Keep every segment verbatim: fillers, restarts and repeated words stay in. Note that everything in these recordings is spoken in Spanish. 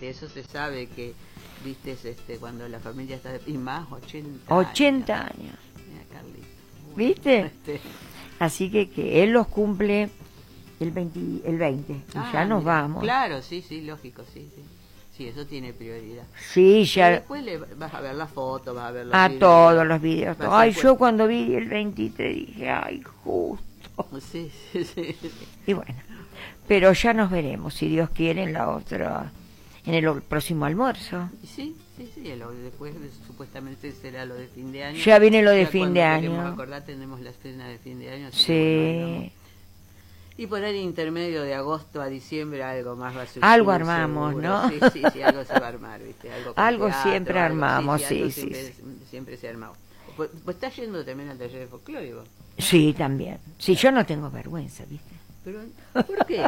gente, eso se sabe que, viste, es este, cuando la familia está, de, y más, ochenta ochenta años. Mira, Carlito. Bueno, ¿Viste? Este, Así que, que él los cumple el veinte, el veinte y ah, ya nos mira, vamos. Claro, sí, sí, lógico, sí, sí. Sí, eso tiene prioridad. Sí, Y ya. después le vas a ver las fotos, vas a ver los A videos. todos los videos. Vas a Ay, hacer yo cuando vi el veintitrés dije, ay, justo. pues- Sí, sí, sí, sí. Y bueno, pero ya nos veremos, si Dios quiere, en la otra, en el o- próximo almuerzo. Y sí, sí, sí, lo- después de- supuestamente será lo de fin de año. Ya viene lo de Ya fin cuando de queremos año. acordar, tenemos la cena de fin de año. Así que bueno, ahí vamos. Sí, Y por ahí intermedio de agosto a diciembre algo más va a surgir. Algo armamos, seguro. ¿no? Sí, sí, sí, algo se va a armar, ¿viste? Algo, con Algo teatro, siempre algo, armamos, algo sí, sí, siempre, siempre se ha armado. Pues, pues está yendo también al taller de folclórico. sí, también. Sí, yo no tengo vergüenza, ¿viste? Pero, ¿por qué?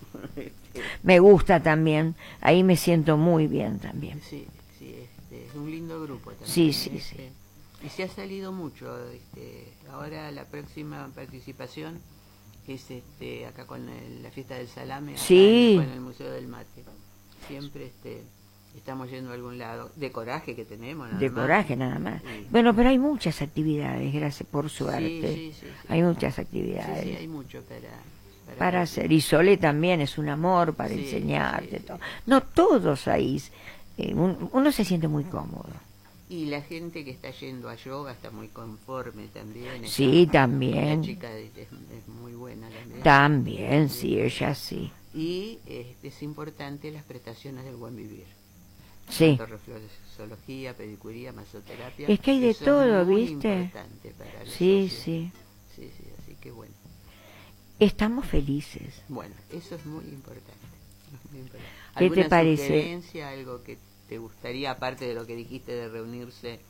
Me gusta también, ahí me siento muy bien también. Sí, sí, este, es un lindo grupo también. Sí, sí, este, sí. Y se ha salido mucho. Este, ahora la próxima participación es este, acá con el- la fiesta del salame, acá Sí. en, con el Museo del Mate. Siempre este, estamos yendo a algún lado. De coraje que tenemos, nada De más. coraje nada más. Sí. Bueno, pero hay muchas actividades, gracias por suerte. Sí, sí, sí, sí. Hay muchas Sí, actividades. sí, hay mucho para, para, Para hacer. Y Sole también es un amor para Sí, enseñarte. sí, sí. Todo. No todos ahí. eh, un- uno se siente muy cómodo. Y la gente que está yendo a yoga está muy conforme también. Sí, Está- también. La chica es, es- es muy buena también. También, sí, ella sí. Y eh, es importante las prestaciones del buen vivir. Sí. Tanto reflexología, pedicuría, masoterapia. Es que hay de Eso todo, es muy ¿viste? importante para los Sí, socios. sí. Sí, sí, así que bueno. Estamos felices. Bueno, eso es muy importante. es muy importante. ¿Qué te ¿Alguna parece? sugerencia, algo que te gustaría, aparte de lo que dijiste de reunirse?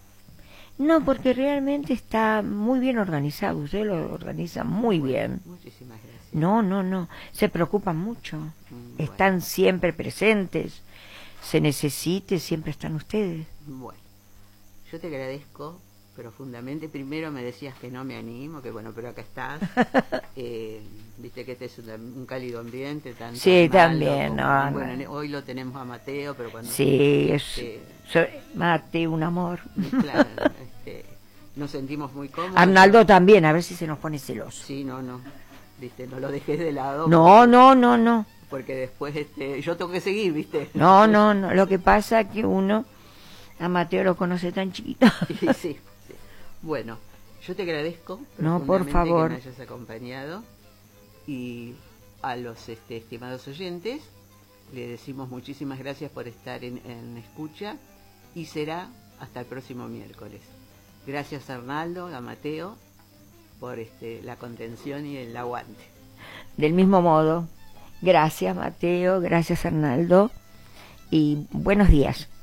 No, porque realmente está muy bien organizado. Usted lo organiza muy Bueno, bien. Muchísimas gracias. No, no, no. Se preocupan mucho. Mm, Están siempre presentes. Se necesite, siempre están ustedes. Bueno, yo te agradezco profundamente. Primero me decías que no me animo, que bueno, pero acá estás. eh, Viste que este es un, un cálido ambiente. Tanto Sí, Arnaldo también, como- no, bueno, no. hoy lo tenemos a Mateo, pero cuando... Sí, es este, so- Mate, un amor. claro, este, nos sentimos muy cómodos. Arnaldo también, a ver si se nos pone celoso. Sí, no, no. Viste, no lo dejes de lado. No, no, no, no. Porque después este, yo tengo que seguir, ¿viste? No, no, no. Lo que pasa es que uno a Mateo lo conoce tan chiquito. Sí, sí, sí. Bueno, yo te agradezco No, por profundamente favor. que me hayas acompañado, y a los este, estimados oyentes le decimos muchísimas gracias por estar en, en escucha, y será hasta el próximo miércoles. Gracias a Arnaldo, a Mateo, por este, la contención y el aguante. Del mismo modo, gracias Mateo, gracias Arnaldo y buenos días.